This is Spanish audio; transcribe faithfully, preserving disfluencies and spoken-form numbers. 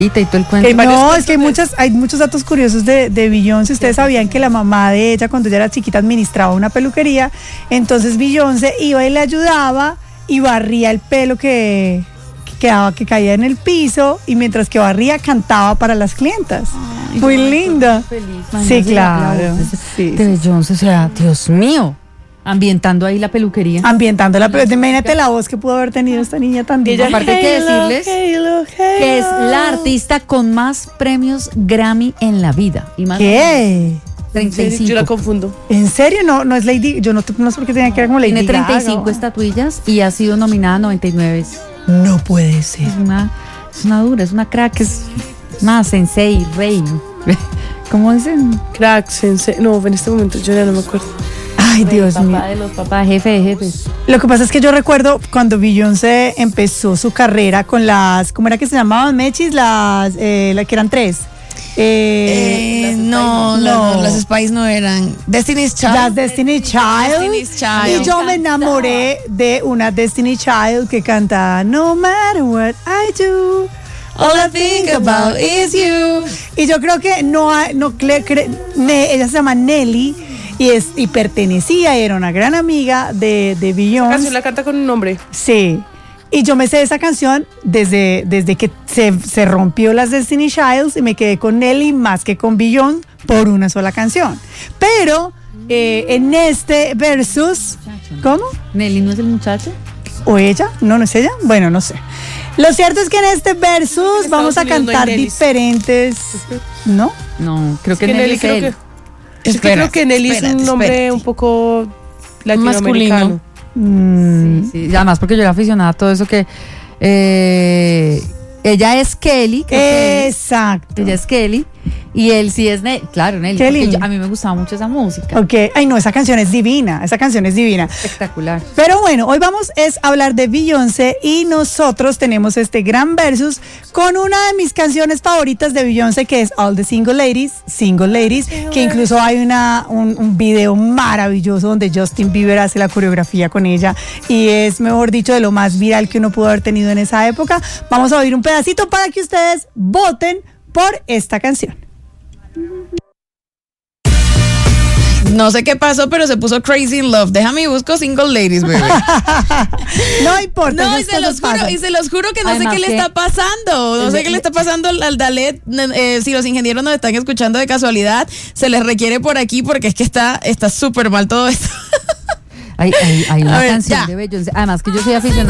Y todo el cuento. Hay No, es que hay muchas, hay muchos datos curiosos de, de Beyoncé. Ustedes sabían que la mamá de ella, cuando ella era chiquita, administraba una peluquería. Entonces Beyoncé iba y le ayudaba y barría el pelo que, que quedaba, que caía en el piso, y mientras que barría cantaba para las clientas. Ay, muy linda. Feliz. Sí, claro. Sí, de Beyoncé, o sea, Dios mío. Ambientando ahí la peluquería. Ambientando la peluquería. Imagínate la voz que pudo haber tenido esta niña tan Ella- linda. Aparte hay que Halo, decirles Halo, Halo. que es la artista con más premios Grammy en la vida. Y más ¿Qué? treinta y cinco. Yo la confundo. ¿En serio? No, no es Lady. Yo no, no sé por qué tenía que ver como Lady Tiene treinta y cinco Gaga. estatuillas y ha sido nominada a noventa y nueve. No puede ser. Es una, es una dura, es una crack, es una sensei, rey. ¿Cómo dicen? Crack, sensei. No, en este momento yo ya no me acuerdo. Ay, Dios Papá mío. de los papás, jefe de jefes. Lo que pasa es que yo recuerdo cuando Beyoncé empezó su carrera con las, ¿cómo era que se llamaban, Mechis? Las, eh, la que eran tres. Eh, Eh, no, no. no, las Spice no eran. Destiny's Child. las Destiny Child. Destiny's Child. Y yo me enamoré de una Destiny Child que canta No matter what I do, All I think about is you. y yo creo que no, hay- no cre- cre- ne- ella se llama Nelly y es y pertenecía, era una gran amiga de, de La Beyoncé. canción la canta con un nombre. Sí. Y yo me sé esa canción desde, desde que se, se rompió las Destiny Childs, y me quedé con Nelly más que con Beyoncé por una sola canción. Pero eh, en este versus, ¿cómo? Nelly no es el muchacho. ¿O ella? No, no es ella. Bueno, no sé. Lo cierto es que en este versus En vamos a Estados Unidos no hay cantar Nellys. diferentes, ¿no? No, creo que, Que Nelly Nelly es creo él. que. Es que Espera, creo que Nelly es espérate, un nombre espérate. un poco latinoamericano. Masculino. Mm, Sí, sí, además porque yo era aficionada a todo eso que eh, ella es Kelly, creo que es. exacto. Ella es Kelly y él sí es Nelly. Claro, Nelly. Kelly. porque yo- a mí me gustaba mucho esa música. Ok. Ay, no, esa canción es divina. Esa canción es divina. Espectacular. Pero bueno, hoy vamos es a hablar de Beyoncé, y nosotros tenemos este gran versus con una de mis canciones favoritas de Beyoncé, que es All the Single Ladies, Single Ladies, que incluso hay una, un, un video maravilloso donde Justin Bieber hace la coreografía con ella, y es, mejor dicho, de lo más viral que uno pudo haber tenido en esa época. Vamos a oír un pedacito para que ustedes voten por esta canción. No sé qué pasó, pero se puso Crazy in Love. Déjame y busco Single Ladies, bebé. No importa. No, y esas se los cosas juro, pasan. y se los juro que no Además sé qué le que- está pasando. No sé qué le está pasando al, al Dalet. Eh, si los ingenieros nos están escuchando de casualidad, se les requiere por aquí porque es que está está súper mal todo esto. Hay, hay, hay A una ver, canción ya. de Beyoncé. Además que yo soy aficionada